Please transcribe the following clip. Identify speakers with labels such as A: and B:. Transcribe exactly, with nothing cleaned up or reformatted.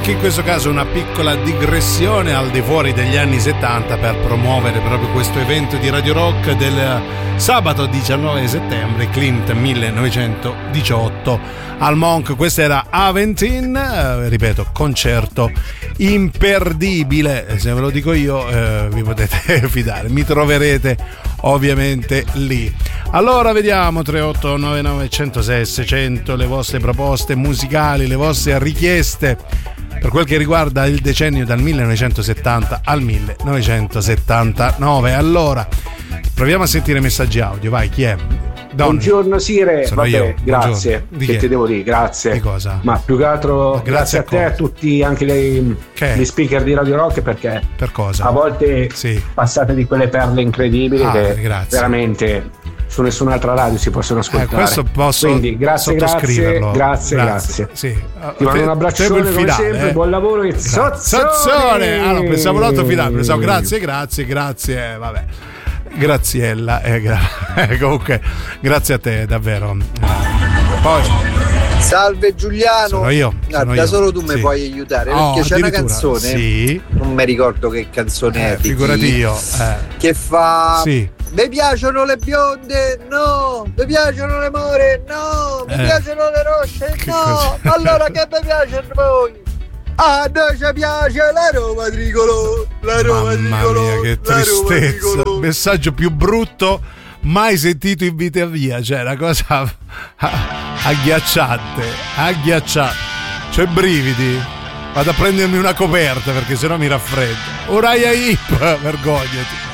A: Anche in questo caso una piccola digressione al di fuori degli anni settanta per promuovere proprio questo evento di Radio Rock del sabato diciannove settembre, Klimt millenovecentodiciotto al Monk. Questa era Aventin, eh, ripeto, concerto imperdibile, se ve lo dico io eh, vi potete fidare, mi troverete ovviamente lì. Allora vediamo tre otto nove nove uno zero sei seicento, le vostre proposte musicali, le vostre richieste per quel che riguarda il decennio dal millenovecentosettanta al millenovecentosettantanove. Allora proviamo a sentire messaggi audio, vai, chi è? Donna.
B: Buongiorno Sire,
A: Sono
B: vabbè,
A: io.
B: grazie.
A: Di
B: che
A: che
B: ti devo dire? Grazie.
A: Di cosa?
B: Ma più che altro
A: grazie,
B: grazie a,
A: a
B: te e a tutti anche gli, gli speaker di Radio Rock, perché
A: per cosa?
B: A volte
A: sì.
B: passate di quelle perle incredibili
A: ah,
B: che
A: grazie.
B: veramente su nessun'altra radio si possono ascoltare.
A: Eh, questo posso
B: Quindi grazie, grazie, grazie, grazie.
A: Sì.
B: Ti mando un abbraccione come sempre,
A: eh.
B: buon lavoro e zozzone.
A: Ah, no, pensavo l'altro finale, pensavo grazie, grazie, grazie, vabbè. Graziella, eh, gra- eh, comunque grazie a te davvero. Poi
C: salve Giuliano,
A: sono io, sono
C: guarda,
A: io.
C: solo tu
A: sì.
C: mi puoi aiutare,
A: oh,
C: perché c'è una canzone,
A: sì.
C: non mi ricordo che canzone
A: eh,
C: è,
A: figurati
C: chi,
A: io eh.
C: che fa
A: sì.
C: mi piacciono le bionde, no, mi piacciono le more, no, mi eh. piacciono le rosce, che no, cos'è? Allora che mi piace voi? A noi ci piace la Roma tricolore, la Roma
A: Mamma
C: tricolore,
A: mia, che tristezza, messaggio più brutto mai sentito in vita mia, cioè una cosa agghiacciante, agghiacciante, cioè brividi, vado a prendermi una coperta perché sennò mi raffreddo. Uriah Heep, vergognati.